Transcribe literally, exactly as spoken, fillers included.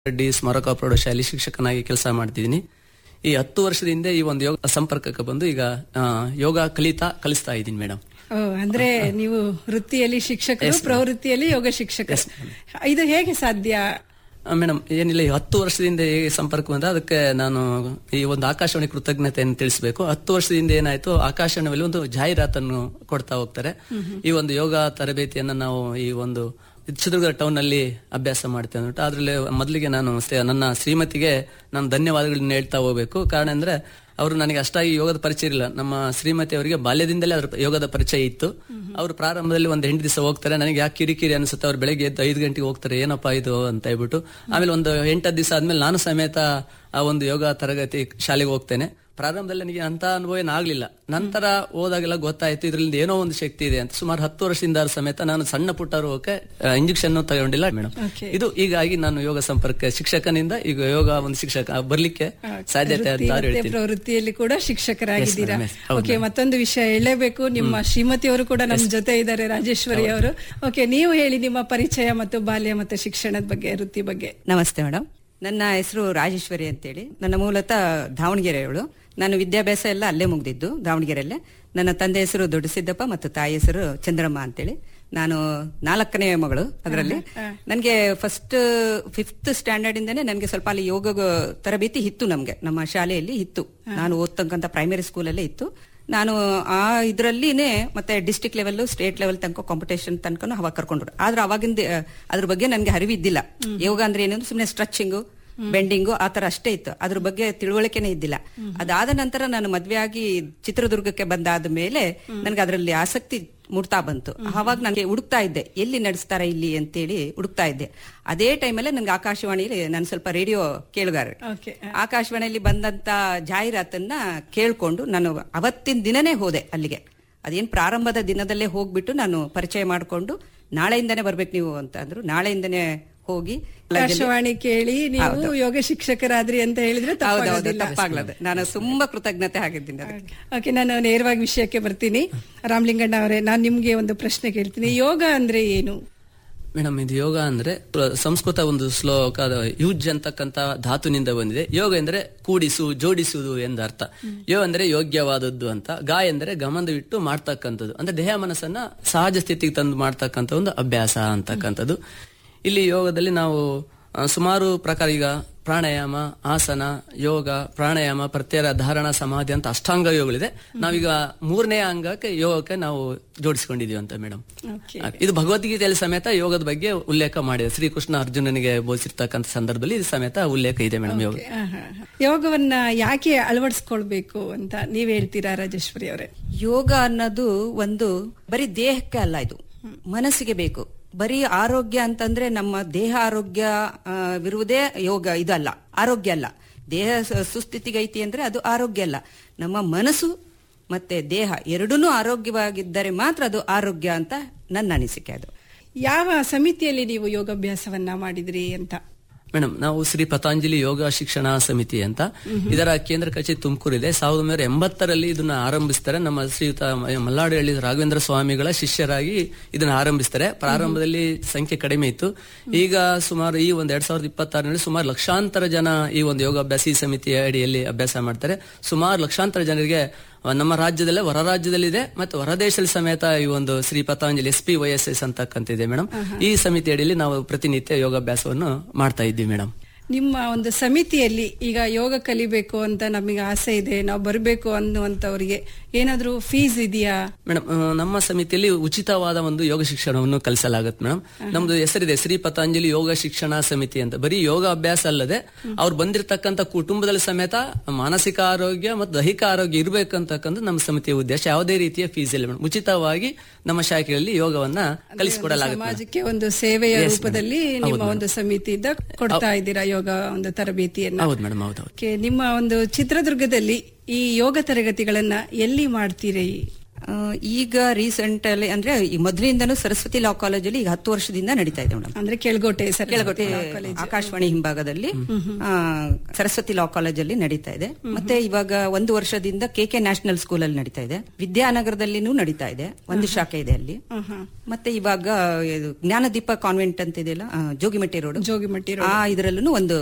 ರೆಡ್ಡಿ ಸ್ಮಾರಕ ಪ್ರೌಢಶಾಲೆ ಶಿಕ್ಷಕನಾಗಿ ಕೆಲಸ ಮಾಡ್ತಿದ್ದೀನಿ. ಈ ಹತ್ತು ವರ್ಷದಿಂದ ಈ ಒಂದು ಯೋಗ ಸಂಪರ್ಕಕ್ಕೆ ಬಂದು ಈಗ ಯೋಗ ಕಲಿತಾ ಕಲಿಸ್ತಾ ಇದ್ದೀನಿ ಮೇಡಮ್. ಅಂದ್ರೆ ನೀವು ವೃತ್ತಿಯಲ್ಲಿ ಶಿಕ್ಷಕರು, ಪ್ರವೃತ್ತಿಯಲ್ಲಿ ಯೋಗ ಶಿಕ್ಷಕರು. ಇದು ಹೇಗೆ ಸಾಧ್ಯ ಮೇಡಮ್? ಏನಿಲ್ಲ, ಈ ಹತ್ತು ವರ್ಷದಿಂದ ಹೇಗೆ ಸಂಪರ್ಕ ಬಂದ ಅದಕ್ಕೆ ನಾನು ಈ ಒಂದು ಆಕಾಶವಾಣಿ ಕೃತಜ್ಞತೆಯನ್ನು ತಿಳಿಸಬೇಕು. ಹತ್ತು ವರ್ಷದಿಂದ ಏನಾಯ್ತು, ಆಕಾಶವಾಣಿಯಲ್ಲಿ ಒಂದು ಜಾಹೀರಾತನ್ನು ಕೊಡ್ತಾ ಹೋಗ್ತಾರೆ. ಈ ಒಂದು ಯೋಗ ತರಬೇತಿಯನ್ನ ನಾವು ಈ ಒಂದು ಚಿತ್ರದುರ್ಗ ಟೌನ್ ನಲ್ಲಿ ಅಭ್ಯಾಸ ಮಾಡ್ತೇವೆ ಅಂದ್ಬಿಟ್ಟು ಅದ್ರಲ್ಲಿ ಮೊದಲಿಗೆ ನಾನು ನನ್ನ ಶ್ರೀಮತಿಗೆ ನಾನು ಧನ್ಯವಾದಗಳನ್ನ ಹೇಳ್ತಾ ಹೋಗ್ಬೇಕು. ಕಾರಣ ಅಂದ್ರೆ ಅವರು ನನಗೆ ಅಷ್ಟಾಗಿ ಯೋಗದ ಪರಿಚಯ ಇರಲಿಲ್ಲ. ನಮ್ಮ ಶ್ರೀಮತಿ ಅವರಿಗೆ ಬಾಲ್ಯದಿಂದಲೇ ಅದ್ರ ಯೋಗದ ಪರಿಚಯ ಇತ್ತು. ಅವರು ಪ್ರಾರಂಭದಲ್ಲಿ ಒಂದು ಎಂಟು ದಿವಸ ಹೋಗ್ತಾರೆ. ನನಗೆ ಯಾಕೆ ಕಿರಿಕಿರಿ ಅನಿಸುತ್ತೆ, ಅವ್ರು ಬೆಳಗ್ಗೆ ಎದ್ದು ಐದು ಗಂಟೆಗೆ ಹೋಗ್ತಾರೆ, ಏನಪ್ಪಾ ಇದು ಅಂತ ಹೇಳ್ಬಿಟ್ಟು. ಆಮೇಲೆ ಒಂದು ಎಂಟತ್ತು ದಿವಸ ಆದ್ಮೇಲೆ ನಾನು ಸಮೇತ ಆ ಒಂದು ಯೋಗ ತರಗತಿ ಶಾಲೆಗೆ ಹೋಗ್ತೇನೆ. ಪ್ರಾರಂಭದಲ್ಲಿ ನನಗೆ ಅಂತ ಅನುಭವ ಏನಾಗ್ಲಿಲ್ಲ. ನಂತರ ಹೋದಾಗೆಲ್ಲ ಗೊತ್ತಾಯ್ತು ಇದರಿಂದ ಏನೋ ಒಂದು ಶಕ್ತಿ ಇದೆ ಅಂತ. ಸುಮಾರು ಹತ್ತು ವರ್ಷದಿಂದ ಸಮೇತ ನಾನು ಸಣ್ಣ ಪುಟ್ಟ ರೋಗಕ್ಕೆ ಇಂಜೆಕ್ಷನ್ ತಗೊಂಡಿಲ್ಲ ಮೇಡಮ್. ಇದು ಹೀಗಾಗಿ ನಾನು ಯೋಗ ಸಂಪರ್ಕ ಶಿಕ್ಷಕನಿಂದ ಈಗ ಯೋಗ ಒಂದು ಶಿಕ್ಷಕ ಬರ್ಲಿಕ್ಕೆ ಸಾಧ್ಯತೆ ಅಂತ ಹೇಳ್ತೀನಿ. ಪ್ರವೃತ್ತಿಯಲ್ಲಿ ಕೂಡ ಶಿಕ್ಷಕರಾಗಿದ್ದೀರಾ. ಓಕೆ, ಮತ್ತೊಂದು ವಿಷಯ ಹೇಳಬೇಕು, ನಿಮ್ಮ ಶ್ರೀಮತಿಯವರು ಕೂಡ ನಮ್ಮ ಜೊತೆ ಇದ್ದಾರೆ, ರಾಜೇಶ್ವರಿ ಅವರು. ಓಕೆ, ನೀವು ಹೇಳಿ ನಿಮ್ಮ ಪರಿಚಯ ಮತ್ತು ಬಾಲ್ಯ ಮತ್ತು ಶಿಕ್ಷಣದ ಬಗ್ಗೆ, ವೃತ್ತಿ ಬಗ್ಗೆ. ನಮಸ್ತೆ ಮೇಡಮ್, ನನ್ನ ಹೆಸರು ರಾಜೇಶ್ವರಿ ಅಂತೇಳಿ. ನನ್ನ ಮೂಲತಃ ದಾವಣಗೆರೆಯವಳು. ನಾನು ವಿದ್ಯಾಭ್ಯಾಸ ಎಲ್ಲ ಅಲ್ಲೇ ಮುಗ್ದಿದ್ದು ದಾವಣಗೆರೆಯಲ್ಲೇ. ನನ್ನ ತಂದೆ ಹೆಸರು ದೊಡ್ಡ ಸಿದ್ದಪ್ಪ ಮತ್ತು ತಾಯಿ ಹೆಸರು ಚಂದ್ರಮ್ಮ ಅಂತೇಳಿ. ನಾನು ನಾಲ್ಕನೇ ಮಗಳು. ಅದರಲ್ಲಿ ನನಗೆ ಫಸ್ಟ್ ಫಿಫ್ತ್ ಸ್ಟ್ಯಾಂಡರ್ಡ್ ಇಂದಾನೆ ನನಗೆ ಸ್ವಲ್ಪ ಅಲ್ಲಿ ಯೋಗ ತರಬೇತಿ ಇತ್ತು. ನಮ್ಗೆ ನಮ್ಮ ಶಾಲೆಯಲ್ಲಿ ಇತ್ತು. ನಾನು ಓದ್ತಕ್ಕಂಥ ಪ್ರೈಮರಿ ಸ್ಕೂಲಲ್ಲೇ ಇತ್ತು. ನಾನು ಆ ಇದ್ರಲ್ಲಿನೇ ಮತ್ತೆ ಡಿಸ್ಟ್ರಿಕ್ಟ್ ಲೆವೆಲ್, ಸ್ಟೇಟ್ ಲೆವೆಲ್ ತನಕ ಕಾಂಪಿಟೇಷನ್ ತನಕ ಅವಾಗ ಕರ್ಕೊಂಡ್ರು. ಆದ್ರೆ ಅವಾಗಿಂದ ಅದ್ರ ಬಗ್ಗೆ ನನಗೆ ಅರಿವಿದ್ದಿಲ್ಲ. ಯೋಗ ಅಂದ್ರೆ ಏನು, ಸುಮ್ಮನೆ ಸ್ಟ್ರೆಚಿಂಗು, ಬೆಂಡಿಂಗು ಆ ತರ ಅಷ್ಟೇ ಇತ್ತು. ಅದ್ರ ಬಗ್ಗೆ ತಿಳುವಳಿಕೆನೇ ಇದ್ದಿಲ್ಲ. ಅದಾದ ನಂತರ ನಾನು ಮದ್ವೆ ಆಗಿ ಚಿತ್ರದುರ್ಗಕ್ಕೆ ಬಂದಾದ ಮೇಲೆ ನನ್ಗೆ ಅದರಲ್ಲಿ ಆಸಕ್ತಿ ಮೂಡ್ತಾ ಬಂತು. ಅವಾಗ ನನಗೆ ಹುಡುಕ್ತಾ ಇದ್ದೆ, ಎಲ್ಲಿ ನಡೆಸ್ತಾರೆ ಇಲ್ಲಿ ಅಂತೇಳಿ ಹುಡುಕ್ತಾ ಇದ್ದೆ. ಅದೇ ಟೈಮಲ್ಲೇ ನನ್ಗೆ ಆಕಾಶವಾಣಿಯಲ್ಲಿ ನಾನು ಸ್ವಲ್ಪ ರೇಡಿಯೋ ಕೇಳುಗಾರ. ಆಕಾಶವಾಣಿಯಲ್ಲಿ ಬಂದಂತ ಜಾಹೀರಾತನ್ನ ಕೇಳ್ಕೊಂಡು ನಾನು ಅವತ್ತಿನ ದಿನನೇ ಹೋದೆ ಅಲ್ಲಿಗೆ. ಅದೇನ್ ಪ್ರಾರಂಭದ ದಿನದಲ್ಲೇ ಹೋಗ್ಬಿಟ್ಟು ನಾನು ಪರಿಚಯ ಮಾಡ್ಕೊಂಡು, ನಾಳೆಯಿಂದನೇ ಬರ್ಬೇಕು ನೀವು ಅಂತ ಅಂದ್ರು. ನಾಳೆಯಿಂದನೇ ಹೋಗಿ ಆಕಾಶವಾಣಿ ಕೇಳಿ ನೀವು ಯೋಗ ಶಿಕ್ಷಕರಾದ್ರಿ ಅಂತ ಹೇಳಿದ್ರೆ ತಪ್ಪಾಗ್ಲದು. ನಾನು ತುಂಬಾ ಕೃತಜ್ಞತೆ ಆಗಿದ್ದೀನಿ. ಓಕೆ, ನಾನು ನೇರವಾಗಿ ವಿಷಯಕ್ಕೆ ಬರ್ತೀನಿ. ರಾಮಲಿಂಗಣ್ಣ ಅವರೇ, ನಾನು ನಿಮ್ಗೆ ಒಂದು ಪ್ರಶ್ನೆ ಕೇಳ್ತೀನಿ. ಯೋಗ ಅಂದ್ರೆ ಏನು ಮೇಡಮ್? ಇದು ಯೋಗ ಅಂದ್ರೆ ಸಂಸ್ಕೃತ ಒಂದು ಶ್ಲೋಕ ಯುಜ್ ಅಂತಕ್ಕಂತ ಧಾತುನಿಂದ ಬಂದಿದೆ. ಯೋಗ ಅಂದ್ರೆ ಕೂಡಿಸು, ಜೋಡಿಸುವುದು ಎಂದರ್ಥ. ಯೋಗ ಅಂದ್ರೆ ಯೋಗ್ಯವಾದದ್ದು ಅಂತ. ಗಾ ಎಂದರೆ ಗಮನವಿಟ್ಟು ಮಾಡ್ತಕ್ಕಂಥದ್ದು, ಅಂದ್ರೆ ದೇಹ ಮನಸ್ಸನ್ನ ಸಹಜ ಸ್ಥಿತಿಗೆ ತಂದು ಮಾಡ್ತಕ್ಕಂಥ ಒಂದು ಅಭ್ಯಾಸ ಅಂತಕ್ಕಂಥದ್ದು. ಇಲ್ಲಿ ಯೋಗದಲ್ಲಿ ನಾವು ಸುಮಾರು ಪ್ರಕಾರ, ಈಗ ಪ್ರಾಣಾಯಾಮ, ಆಸನ, ಯೋಗ, ಪ್ರಾಣಾಯಾಮ, ಪ್ರತ್ಯಾಹಾರ, ಧಾರಣ, ಸಮಾಧಿ ಅಂತ ಅಷ್ಟಾಂಗ ಯೋಗಗಳಿದೆ. ನಾವೀಗ ಮೂರನೇ ಅಂಗಕ್ಕೆ ಯೋಗಕ್ಕೆ ನಾವು ಜೋಡಿಸಿಕೊಂಡಿದೀವಿ ಅಂತ ಮೇಡಮ್. ಇದು ಭಗವದ್ಗೀತೆಯಲ್ಲಿ ಸಮೇತ ಯೋಗದ ಬಗ್ಗೆ ಉಲ್ಲೇಖ ಮಾಡಿದೆ. ಶ್ರೀಕೃಷ್ಣ ಅರ್ಜುನನಿಗೆ ಬೋಧಿಸಿರ್ತಕ್ಕಂಥ ಸಂದರ್ಭದಲ್ಲಿ ಇದು ಸಮೇತ ಉಲ್ಲೇಖ ಇದೆ ಮೇಡಮ್. ಯೋಗ ಯೋಗವನ್ನ ಯಾಕೆ ಅಳವಡಿಸ್ಕೊಳ್ಬೇಕು ಅಂತ ನೀವ್ ಹೇಳ್ತೀರಾ ರಾಜೇಶ್ವರಿ ಅವರೇ? ಯೋಗ ಅನ್ನೋದು ಒಂದು ಬರೀ ದೇಹಕ್ಕೆ ಅಲ್ಲ, ಇದು ಮನಸ್ಸಿಗೆ ಬೇಕು. ಬರೀ ಆರೋಗ್ಯ ಅಂತಂದ್ರೆ ನಮ್ಮ ದೇಹ ಆರೋಗ್ಯ ವಿರುವುದೇ ಯೋಗ, ಇದಲ್ಲ ಆರೋಗ್ಯ ಅಲ್ಲ. ದೇಹ ಸುಸ್ಥಿತಿಗೈತಿ ಅಂದ್ರೆ ಅದು ಆರೋಗ್ಯ ಅಲ್ಲ. ನಮ್ಮ ಮನಸ್ಸು ಮತ್ತೆ ದೇಹ ಎರಡೂ ಆರೋಗ್ಯವಾಗಿದ್ದರೆ ಮಾತ್ರ ಅದು ಆರೋಗ್ಯ ಅಂತ ನನ್ನ ಅನಿಸಿಕೆ. ಅದು ಯಾವ ಸಮಿತಿಯಲ್ಲಿ ನೀವು ಯೋಗಾಭ್ಯಾಸವನ್ನ ಮಾಡಿದ್ರಿ ಅಂತ? ಮೇಡಮ್, ನಾವು ಶ್ರೀ ಪತಾಂಜಲಿ ಯೋಗ ಶಿಕ್ಷಣ ಸಮಿತಿ ಅಂತ, ಇದರ ಕೇಂದ್ರ ಕಚೇರಿ ತುಮಕೂರಿದೆ. ಸಾವಿರದ ಒಂಬೈನೂರ ಎಂಬತ್ತರಲ್ಲಿ ಇದನ್ನ ಆರಂಭಿಸ್ತಾರೆ. ನಮ್ಮ ಶ್ರೀಯುತ ಮಲ್ಲಾಡಹಳ್ಳಿ ರಾಘವೇಂದ್ರ ಸ್ವಾಮಿಗಳ ಶಿಷ್ಯರಾಗಿ ಇದನ್ನ ಆರಂಭಿಸ್ತಾರೆ. ಪ್ರಾರಂಭದಲ್ಲಿ ಸಂಖ್ಯೆ ಕಡಿಮೆ ಇತ್ತು. ಈಗ ಸುಮಾರು ಈ ಒಂದ್ ಎರಡ್ ಸಾವಿರದ ಇಪ್ಪತ್ತಾರರಲ್ಲಿ ಸುಮಾರು ಲಕ್ಷಾಂತರ ಜನ ಈ ಒಂದು ಯೋಗಾಭ್ಯಾಸ ಈ ಸಮಿತಿಯ ಅಡಿಯಲ್ಲಿ ಅಭ್ಯಾಸ ಮಾಡ್ತಾರೆ. ಸುಮಾರು ಲಕ್ಷಾಂತರ ಜನರಿಗೆ ನಮ್ಮ ರಾಜ್ಯದಲ್ಲೇ, ಹೊರ ರಾಜ್ಯದಲ್ಲಿದೆ ಮತ್ತೆ ಹೊರದೇಶದಲ್ಲಿ ಸಮೇತ ಈ ಒಂದು Shri Patanjali S P Y S S ಅಂತಕ್ಕಂತಿದೆ madam. ಈ ಸಮಿತಿ ಅಡಿಯಲ್ಲಿ ನಾವು ಪ್ರತಿನಿತ್ಯ ಯೋಗಾಭ್ಯಾಸವನ್ನು ಮಾಡ್ತಾ ಇದ್ದೀವಿ ಮೇಡಮ್. ನಿಮ್ಮ ಒಂದು ಸಮಿತಿಯಲ್ಲಿ ಈಗ ಯೋಗ ಕಲಿಬೇಕು ಅಂತ ನಮಗೆ ಆಸೆ ಇದೆ, ನಾವು ಬರಬೇಕು ಅನ್ನುವಂತವರಿಗೆ ಏನಾದ್ರೂ ಫೀಸ್ ಇದೆಯಾ? ಮೇಡಮ್, ನಮ್ಮ ಸಮಿತಿಯಲ್ಲಿ ಉಚಿತವಾದ ಒಂದು ಯೋಗ ಶಿಕ್ಷಣವನ್ನು ಕಲಿಸಲಾಗುತ್ತೆ ಮೇಡಮ್. ನಮ್ದು ಹೆಸರಿದೆ ಶ್ರೀ ಪತಾಂಜಲಿ ಯೋಗ ಶಿಕ್ಷಣ ಸಮಿತಿ ಅಂತ. ಬರೀ ಯೋಗ ಅಭ್ಯಾಸ ಅಲ್ಲದೆ ಅವ್ರು ಬಂದಿರತಕ್ಕಂತ ಕುಟುಂಬದಲ್ಲಿ ಸಮೇತ ಮಾನಸಿಕ ಆರೋಗ್ಯ ಮತ್ತು ದೈಹಿಕ ಆರೋಗ್ಯ ಇರಬೇಕಂತಕ್ಕಂಥ ನಮ್ಮ ಸಮಿತಿಯ ಉದ್ದೇಶ. ಯಾವುದೇ ರೀತಿಯ ಫೀಸ್ ಇಲ್ಲ ಮೇಡಮ್. ಉಚಿತವಾಗಿ ನಮ್ಮ ಶಾಖೆಯಲ್ಲಿ ಯೋಗವನ್ನ ಕಲಿಸಿಕೊಡಲಾಗುತ್ತೆ. ಸಮಾಜಕ್ಕೆ ಒಂದು ಸೇವೆಯ ರೂಪದಲ್ಲಿ ನಿಮ್ಮ ಒಂದು ಸಮಿತಿಯಿಂದ ಕೊಡ್ತಾ ಇದ್ದೀರಾ ಯೋಗ ಒಂದು ತರಬೇತಿಯನ್ನ? ಹೌದು ಮೇಡಮ್, ಹೌದು. ನಿಮ್ಮ ಒಂದು ಚಿತ್ರದುರ್ಗದಲ್ಲಿ ಈ ಯೋಗ ತರಗತಿಗಳನ್ನ ಎಲ್ಲಿ ಮಾಡ್ತೀರಿ? ಆ, ಈಗ ರೀಸೆಂಟ್ ಅಲ್ಲಿ ಅಂದ್ರೆ ಈ ಮೊದಲಿಂದನೂ ಸರಸ್ವತಿ ಲಾ ಕಾಲೇಜಲ್ಲಿ ಈಗ ಹತ್ತು ವರ್ಷದಿಂದ ನಡೀತಾ ಇದೆ ಮೇಡಮ್. ಅಂದ್ರೆ ಕೆಳಗೋಟೆ ಸರ್ ಕೆಳಗೋಟೆ ಆಕಾಶವಾಣಿ ಹಿಂಭಾಗದಲ್ಲಿ ಆ, ಸರಸ್ವತಿ ಲಾ ಕಾಲೇಜಲ್ಲಿ ನಡೀತಾ ಇದೆ. ಮತ್ತೆ ಇವಾಗ ಒಂದು ವರ್ಷದಿಂದ ಕೆ ಕೆ ನ್ಯಾಷನಲ್ ಸ್ಕೂಲ್ ಅಲ್ಲಿ ನಡೀತಾ ಇದೆ. ವಿದ್ಯಾನಗರದಲ್ಲಿನೂ ನಡೀತಾ ಇದೆ, ಒಂದು ಶಾಖೆ ಇದೆ ಅಲ್ಲಿ. ಮತ್ತೆ ಇವಾಗ ಇದು ಜ್ಞಾನದೀಪ ಕಾನ್ವೆಂಟ್ ಅಂತ ಇದೆಯಲ್ಲ, ಆ, ಜೋಗಿಮಟ್ಟಿ ರೋಡ್ ಜೋಗಿಮಟ್ಟಿ ಆ ಇದರಲ್ಲೂ ಒಂದು